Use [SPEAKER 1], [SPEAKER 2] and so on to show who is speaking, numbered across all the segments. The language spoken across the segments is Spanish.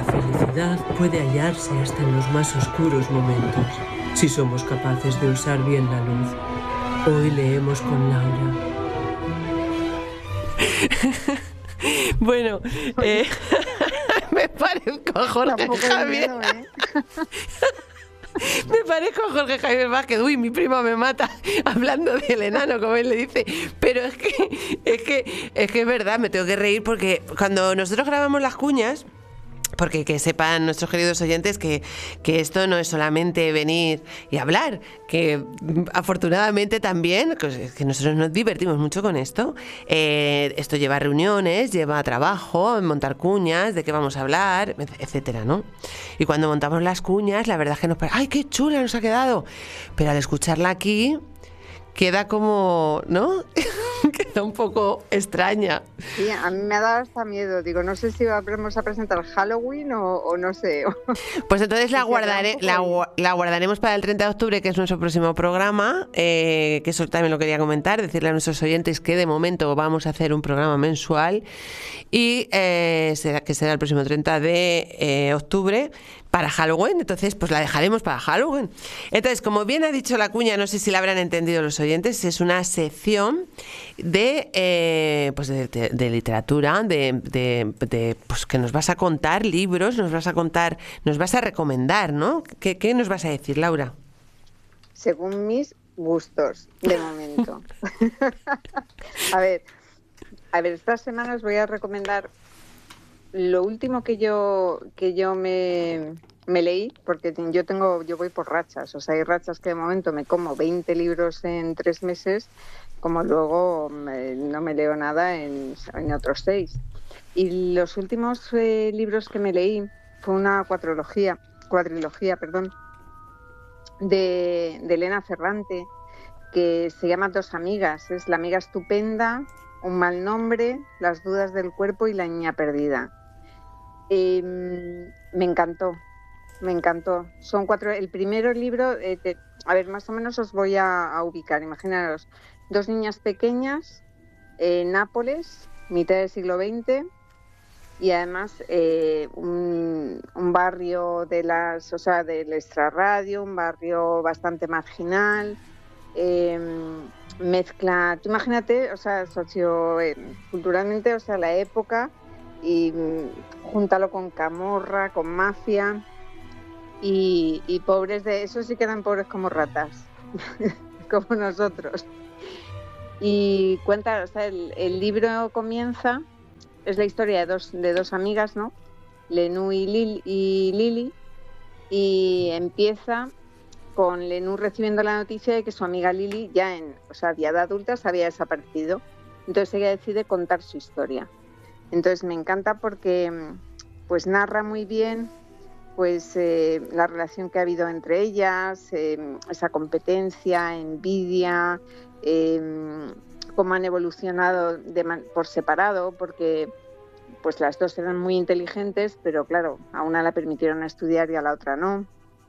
[SPEAKER 1] felicidad puede hallarse hasta en los más oscuros momentos, si somos capaces de usar bien la luz. Hoy leemos con Laura.
[SPEAKER 2] Bueno, me parezco a Jorge
[SPEAKER 3] Tampoco
[SPEAKER 2] Javier.
[SPEAKER 3] miedo, ¿eh?
[SPEAKER 2] Me parezco a Jorge Javier Vázquez. Uy, mi prima me mata hablando del enano, como él le dice. Pero es que es verdad, me tengo que reír porque cuando nosotros grabamos las cuñas, porque que sepan nuestros queridos oyentes que esto no es solamente venir y hablar, que afortunadamente también, que nosotros nos divertimos mucho con esto. Esto lleva reuniones, lleva trabajo, montar cuñas, de qué vamos a hablar, etcétera, ¿no? Y cuando montamos las cuñas, la verdad es que nos parece, ¡ay, qué chula nos ha quedado! Pero al escucharla aquí, queda como, ¿no? Queda un poco extraña.
[SPEAKER 3] Sí, a mí me ha dado hasta miedo. Digo, no sé si vamos a presentar Halloween o no sé.
[SPEAKER 2] Pues entonces la guardaremos para el 30 de octubre, que es nuestro próximo programa, que eso también lo quería comentar, decirle a nuestros oyentes que de momento vamos a hacer un programa mensual y que será el próximo 30 de octubre para Halloween. Entonces pues la dejaremos para Halloween. Entonces, como bien ha dicho la cuña, no sé si la habrán entendido los oyentes, es una sección de literatura, pues que nos vas a contar libros, nos vas a recomendar, ¿no? ¿Qué nos vas a decir, Laura?
[SPEAKER 3] Según mis gustos, de momento. A ver, estas semanas voy a recomendar lo último que yo me leí, porque yo voy por rachas, o sea, hay rachas que de momento me como 20 libros en 3 meses, como luego no me leo nada en otros 6. Y los últimos libros que me leí fue una cuatrilogía, de Elena Ferrante, que se llama Dos amigas. Es La amiga estupenda, Un mal nombre, Las dudas del cuerpo y La niña perdida. Me encantó. Son 4. El primer libro, a ver, más o menos os voy a ubicar. Imaginaros, 2 niñas pequeñas, Nápoles, mitad del siglo XX, y además un barrio del extrarradio, un barrio bastante marginal. Mezcla, tú imagínate, o sea, culturalmente, o sea, la época, y júntalo con camorra, con mafia, y pobres de esos sí quedan pobres como ratas, como nosotros. Y cuenta, o sea, el libro comienza, es la historia de dos amigas, ¿no? Lenú y Lili, y empieza con Lenú recibiendo la noticia de que su amiga Lili ya ya de adulta se había desaparecido. Entonces ella decide contar su historia. Entonces me encanta porque pues narra muy bien pues la relación que ha habido entre ellas, esa competencia, envidia, cómo han evolucionado por separado, porque pues las dos eran muy inteligentes, pero claro, a una la permitieron estudiar y a la otra no.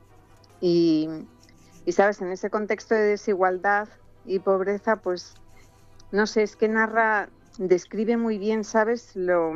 [SPEAKER 3] Y sabes, en ese contexto de desigualdad y pobreza, pues no sé, es que describe muy bien, ¿sabes?,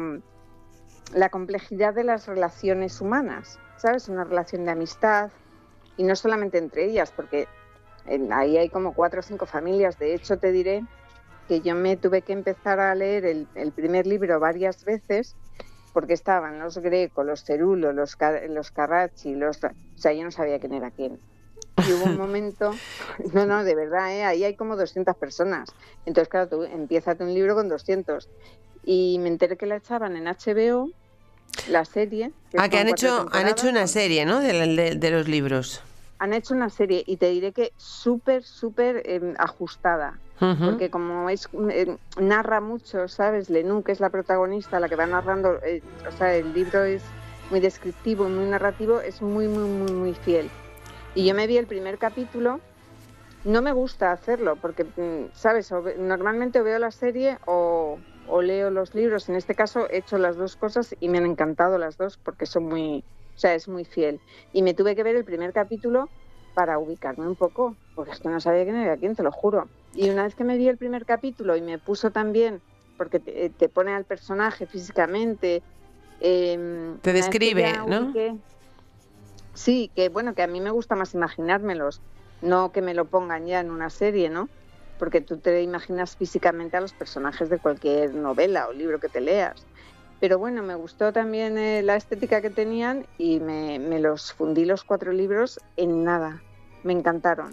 [SPEAKER 3] la complejidad de las relaciones humanas, ¿sabes? Una relación de amistad, y no solamente entre ellas, porque ahí hay como 4 o 5 familias. De hecho, te diré que yo me tuve que empezar a leer el primer libro varias veces, porque estaban los Greco, los Cerulo, los Carracci, o sea, yo no sabía quién era quién. Y hubo un momento, no, de verdad, ahí hay como 200 personas. Entonces, claro, tú empiézate un libro con 200. Y me enteré que la echaban en HBO, la serie.
[SPEAKER 2] Que han hecho una serie, ¿no?, de los libros.
[SPEAKER 3] Han hecho una serie, y te diré que súper ajustada. Uh-huh. Porque como narra mucho, ¿sabes? Lenú, que es la protagonista, la que va narrando, o sea, el libro es muy descriptivo, muy narrativo, es muy fiel. Y yo me vi el primer capítulo. No me gusta hacerlo porque, ¿sabes?, normalmente veo la serie o leo los libros. En este caso he hecho las dos cosas y me han encantado las dos porque es muy fiel. Y me tuve que ver el primer capítulo para ubicarme un poco, porque es que no sabía quién era quién, te lo juro. Y una vez que me vi el primer capítulo y me puso también, porque te pone al personaje físicamente,
[SPEAKER 2] Te describe, ¿no?
[SPEAKER 3] Sí, que bueno, que a mí me gusta más imaginármelos, no que me lo pongan ya en una serie, ¿no? Porque tú te imaginas físicamente a los personajes de cualquier novela o libro que te leas. Pero bueno, me gustó también la estética que tenían y me los fundí los 4 libros en nada. Me encantaron.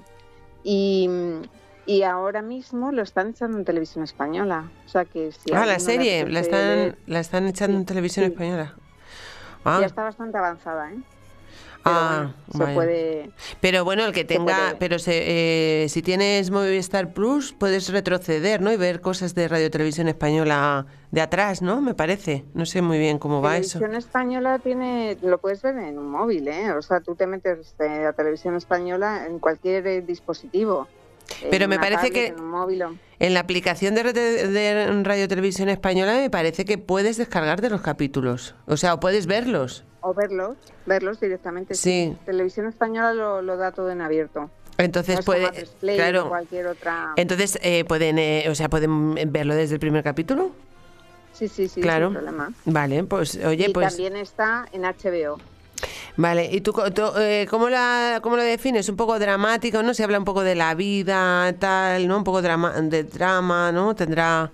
[SPEAKER 3] Y ahora mismo lo están echando en televisión española. O sea que si
[SPEAKER 2] la serie, la están echando en televisión española.
[SPEAKER 3] Ya está bastante avanzada, ¿eh? Pero bueno, se puede.
[SPEAKER 2] Pero bueno, el que tenga, pero si tienes Movistar Plus, puedes retroceder, ¿no? Y ver cosas de Radio Televisión Española de atrás, ¿no? Me parece. No sé muy bien cómo va eso.
[SPEAKER 3] Televisión Española lo puedes ver en un móvil, ¿eh? O sea, tú te metes a Televisión Española en cualquier dispositivo.
[SPEAKER 2] Pero me parece
[SPEAKER 3] tablet,
[SPEAKER 2] que
[SPEAKER 3] en un móvil
[SPEAKER 2] en la aplicación de Radio Televisión Española me parece que puedes descargarte los capítulos. O sea, o puedes verlos.
[SPEAKER 3] O verlos directamente. Sí. Televisión Española lo da todo en abierto.
[SPEAKER 2] Entonces
[SPEAKER 3] claro. Cualquier otra.
[SPEAKER 2] Entonces pueden verlo desde el primer capítulo.
[SPEAKER 3] Sí,
[SPEAKER 2] claro.
[SPEAKER 3] Sin problema.
[SPEAKER 2] Vale, pues oye,
[SPEAKER 3] y también está en HBO.
[SPEAKER 2] Vale, ¿y tú cómo lo defines? ¿Un poco dramático, no? Se habla un poco de la vida, tal, ¿no? Un poco de drama, ¿no? Tendrá...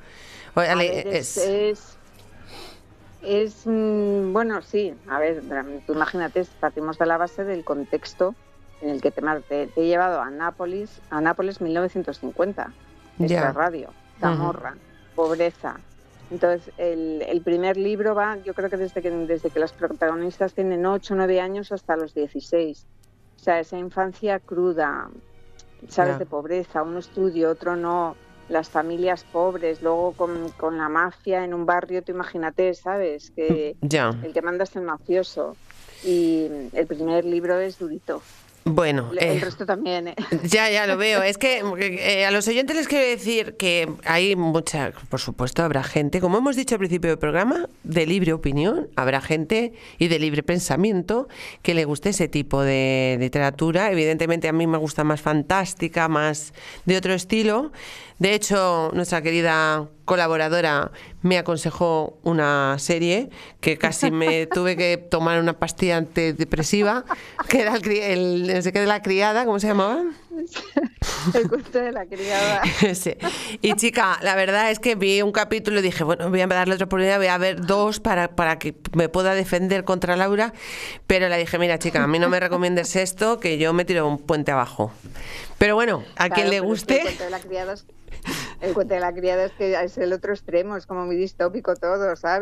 [SPEAKER 3] Bueno, sí. A ver, tú imagínate, partimos de la base del contexto en el que te he llevado a Nápoles 1950. Esta radio, Camorra, pobreza. Entonces, el primer libro va, yo creo que desde que las protagonistas tienen 8 o 9 años hasta los 16. O sea, esa infancia cruda, ¿sabes? De pobreza, uno estudia, otro no, las familias pobres, luego con la mafia en un barrio, tú imagínate, ¿sabes? Que el que manda es el mafioso. Y el primer libro es durito.
[SPEAKER 2] Bueno,
[SPEAKER 3] el resto también.
[SPEAKER 2] Ya lo veo. Es que a los oyentes les quiero decir que hay mucha, por supuesto, habrá gente, como hemos dicho al principio del programa, de libre opinión, habrá gente y de libre pensamiento que le guste ese tipo de literatura. Evidentemente a mí me gusta más fantástica, más de otro estilo. De hecho, nuestra querida colaboradora me aconsejó una serie que casi me tuve que tomar una pastilla antidepresiva, que era no sé qué de la criada, ¿cómo se llamaba?
[SPEAKER 3] El cuento de la criada.
[SPEAKER 2] Sí. Y chica, la verdad es que vi un capítulo y dije, bueno, voy a darle otra oportunidad, voy a ver 2 para que me pueda defender contra Laura, pero le dije, mira chica, a mí no me recomiendes esto, que yo me tiro un puente abajo. Pero bueno, a quien le guste...
[SPEAKER 3] El cuento de la criada es que es el otro extremo, es como muy distópico todo, ¿sabes?